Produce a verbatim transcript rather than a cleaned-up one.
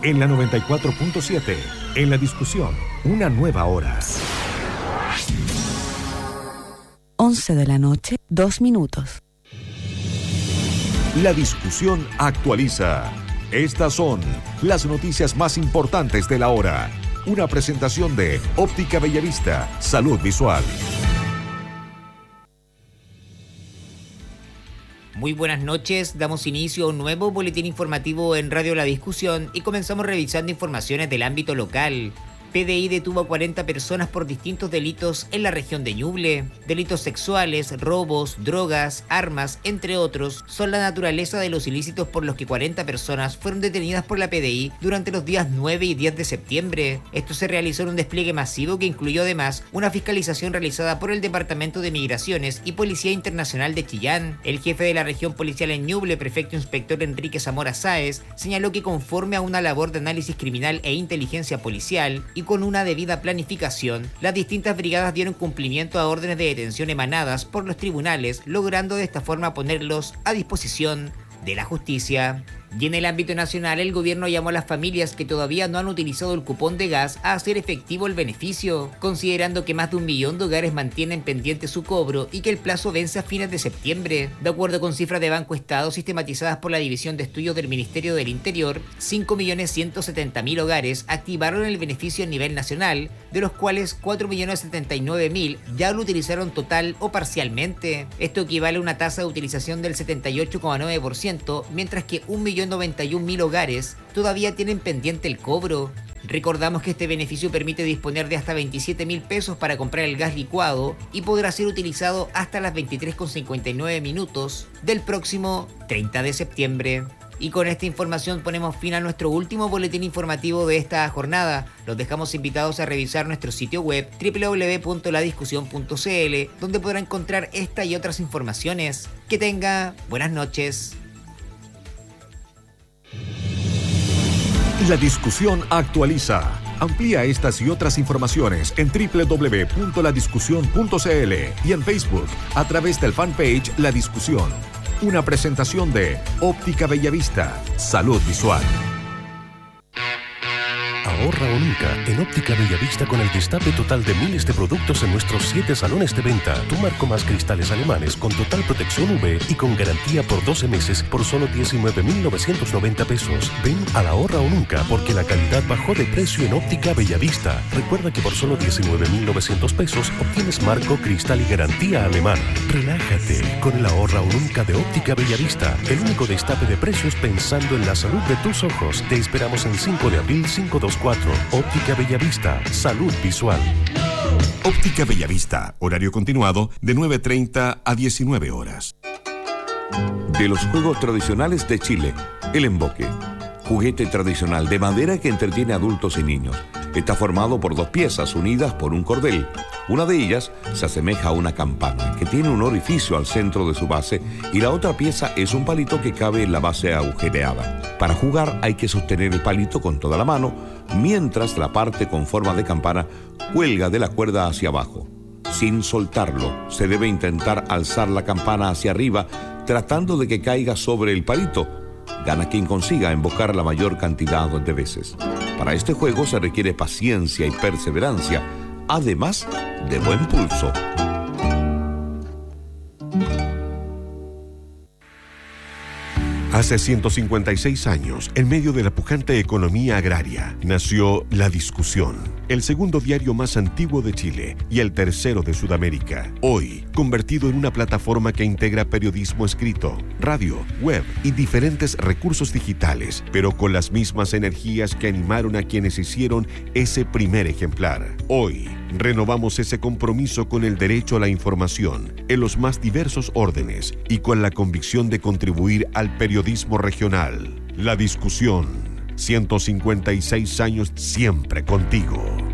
En la noventa y cuatro punto siete, en la discusión, una nueva hora. once de la noche, dos minutos. La discusión actualiza. Estas son las noticias más importantes de la hora. Una presentación de Óptica Bellavista, Salud Visual. Muy buenas noches, damos inicio a un nuevo boletín informativo en Radio La Discusión y comenzamos revisando informaciones del ámbito local. P D I detuvo a cuarenta personas por distintos delitos en la región de Ñuble. Delitos sexuales, robos, drogas, armas, entre otros, son la naturaleza de los ilícitos por los que cuarenta personas fueron detenidas por la P D I durante los días nueve y diez de septiembre. Esto se realizó en un despliegue masivo que incluyó además una fiscalización realizada por el Departamento de Migraciones y Policía Internacional de Chillán. El jefe de la región policial en Ñuble, prefecto inspector Enrique Zamora Sáez, señaló que conforme a una labor de análisis criminal e inteligencia policial y con una debida planificación, las distintas brigadas dieron cumplimiento a órdenes de detención emanadas por los tribunales, logrando de esta forma ponerlos a disposición de la justicia. Y en el ámbito nacional, el gobierno llamó a las familias que todavía no han utilizado el cupón de gas a hacer efectivo el beneficio, considerando que más de un millón de hogares mantienen pendiente su cobro y que el plazo vence a fines de septiembre. De acuerdo con cifras de Banco Estado sistematizadas por la División de Estudios del Ministerio del Interior, cinco millones ciento setenta mil hogares activaron el beneficio a nivel nacional, de los cuales cuatro millones setenta y nueve mil ya lo utilizaron total o parcialmente. Esto equivale a una tasa de utilización del setenta y ocho coma nueve por ciento, mientras que un millón noventa y un mil hogares todavía tienen pendiente el cobro. Recordamos que este beneficio permite disponer de hasta veintisiete mil pesos para comprar el gas licuado y podrá ser utilizado hasta las veintitrés con cincuenta y nueve minutos del próximo treinta de septiembre. Y con esta información ponemos fin a nuestro último boletín informativo de esta jornada. Los dejamos invitados a revisar nuestro sitio web doble u doble u doble u punto la discusión punto c l, donde podrá encontrar esta y otras informaciones. Que tenga buenas noches. La discusión actualiza. Amplía estas y otras informaciones en doble u doble u doble u punto la discusión punto c l y en Facebook a través del fanpage La Discusión. Una presentación de Óptica Bellavista, Salud Visual. Ahorra o nunca en Óptica Bellavista con el destape total de miles de productos en nuestros siete salones de venta. Tu marco más cristales alemanes con total protección U V y con garantía por doce meses por solo diecinueve mil novecientos noventa pesos. Ven a la Ahorra o nunca porque la calidad bajó de precio en Óptica Bellavista. Recuerda que por solo diecinueve mil novecientos pesos obtienes marco, cristal y garantía alemana. Relájate con el Ahorra o nunca de Óptica Bellavista. El único destape de precios pensando en la salud de tus ojos. Te esperamos en cinco de abril quinientos veinticuatro. Óptica Bellavista, Salud Visual. Óptica Bellavista, horario continuado de nueve treinta a diecinueve horas. De los juegos tradicionales de Chile, el emboque. Juguete tradicional de madera que entretiene a adultos y niños. Está formado por dos piezas unidas por un cordel. Una de ellas se asemeja a una campana que tiene un orificio al centro de su base y la otra pieza es un palito que cabe en la base agujereada. Para jugar hay que sostener el palito con toda la mano, mientras la parte con forma de campana cuelga de la cuerda hacia abajo. Sin soltarlo, se debe intentar alzar la campana hacia arriba tratando de que caiga sobre el palito. Gana quien consiga embocar la mayor cantidad de veces. Para este juego se requiere paciencia y perseverancia, además de buen pulso. Hace ciento cincuenta y seis años, en medio de la pujante economía agraria, nació La Discusión, el segundo diario más antiguo de Chile y el tercero de Sudamérica. Hoy, convertido en una plataforma que integra periodismo escrito, radio, web y diferentes recursos digitales, pero con las mismas energías que animaron a quienes hicieron ese primer ejemplar. Hoy, renovamos ese compromiso con el derecho a la información en los más diversos órdenes y con la convicción de contribuir al periodismo regional. La Discusión, ciento cincuenta y seis años siempre contigo.